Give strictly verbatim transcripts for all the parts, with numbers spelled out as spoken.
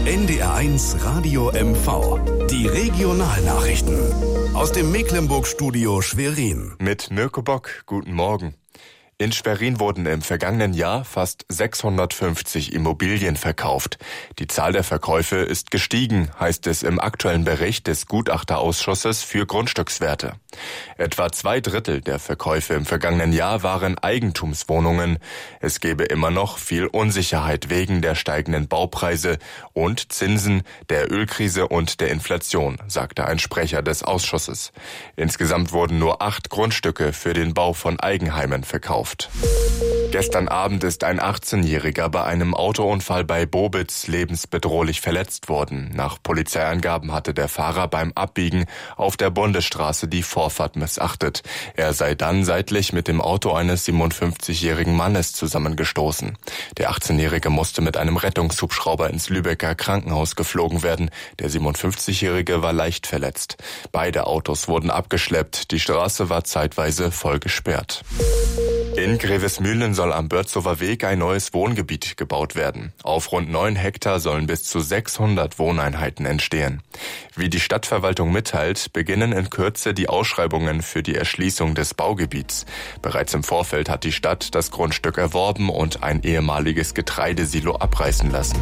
N D R eins Radio M V. Die Regionalnachrichten. Aus dem Mecklenburg-Studio Schwerin. Mit Mirko Bock, guten Morgen. In Schwerin wurden im vergangenen Jahr fast sechshundertfünfzig Immobilien verkauft. Die Zahl der Verkäufe ist gestiegen, heißt es im aktuellen Bericht des Gutachterausschusses für Grundstückswerte. Etwa zwei Drittel der Verkäufe im vergangenen Jahr waren Eigentumswohnungen. Es gebe immer noch viel Unsicherheit wegen der steigenden Baupreise und Zinsen, der Ölkrise und der Inflation, sagte ein Sprecher des Ausschusses. Insgesamt wurden nur acht Grundstücke für den Bau von Eigenheimen verkauft. Gestern Abend ist ein achtzehnjähriger bei einem Autounfall bei Bobitz lebensbedrohlich verletzt worden. Nach Polizeiangaben hatte der Fahrer beim Abbiegen auf der Bundesstraße die Vorfahrt missachtet. Er sei dann seitlich mit dem Auto eines siebenundfünfzigjährigen Mannes zusammengestoßen. Der achtzehnjährige musste mit einem Rettungshubschrauber ins Lübecker Krankenhaus geflogen werden. Der siebenundfünfzigjährige war leicht verletzt. Beide Autos wurden abgeschleppt. Die Straße war zeitweise voll gesperrt. In Grevesmühlen soll am Börzower Weg ein neues Wohngebiet gebaut werden. Auf rund neun Hektar sollen bis zu sechshundert Wohneinheiten entstehen. Wie die Stadtverwaltung mitteilt, beginnen in Kürze die Ausschreibungen für die Erschließung des Baugebiets. Bereits im Vorfeld hat die Stadt das Grundstück erworben und ein ehemaliges Getreidesilo abreißen lassen.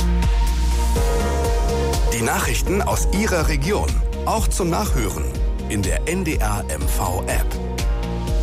Die Nachrichten aus Ihrer Region, auch zum Nachhören in der N D R M V App.